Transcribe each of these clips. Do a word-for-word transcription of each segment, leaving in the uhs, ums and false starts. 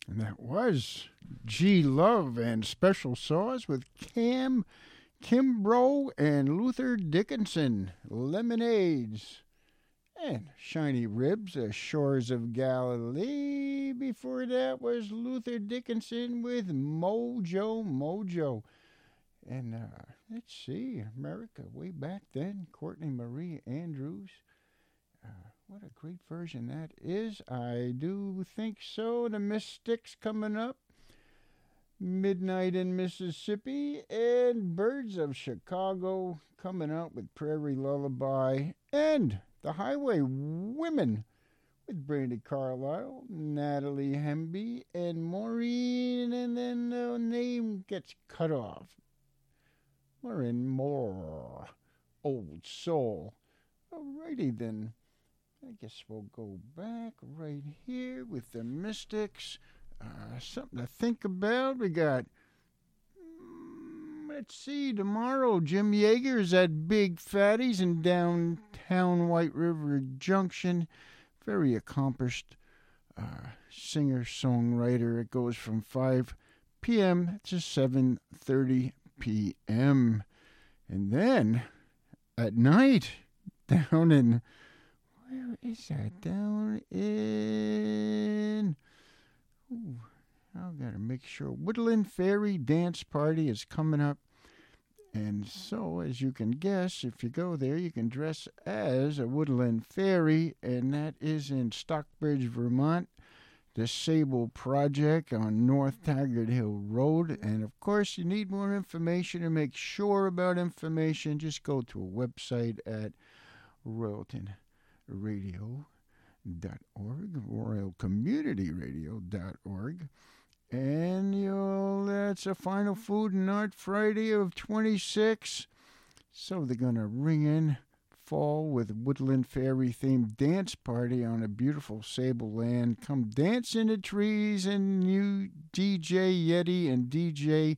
And that was G Love and Special Sauce with Cam Kimbrough and Luther Dickinson, Lemonades. And Shiny Ribs, uh, Shores of Galilee. Before that was Luther Dickinson with Mojo Mojo. And uh, let's see, America, way back then, Courtney Marie Andrews. Uh, what a great version that is. I do think so. The Mystics coming up. Midnight in Mississippi. And Birds of Chicago coming up with Prairie Lullaby. And the Highway Women with Brandy Carlisle, Natalie Hemby, and Maureen. And then the name gets cut off. Maureen Moore. Old Soul. Alrighty then. I guess we'll go back right here with the Mystics. Uh, something to think about. We got, mm, let's see, tomorrow Jim Yeager's at Big Fatties in downtown White River Junction. Very accomplished uh, singer-songwriter. It goes from five p.m. to seven thirty p.m. And then at night, down in... Where is that? Down in... Ooh, I've got to make sure. Woodland Fairy Dance Party is coming up. And so, as you can guess, if you go there, you can dress as a Woodland Fairy. And that is in Stockbridge, Vermont. The Sable Project on North Taggart Hill Road. And, of course, you need more information to make sure about information. Just go to a website at Royalton radio dot org, royal community radio dot org, and you'll that's a Final Food and Art Friday of twenty-six. So they're gonna ring in fall with Woodland Fairy themed dance party on a beautiful sable land. Come dance in the trees, and you D J Yeti and D J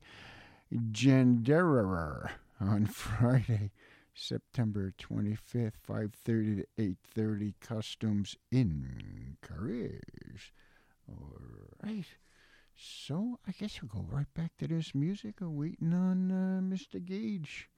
Genderer on Friday, September twenty-fifth, five thirty to eight thirty, Customs in Courage. All right. So I guess we'll go right back to this music. I'm waiting on uh, Mister Gage.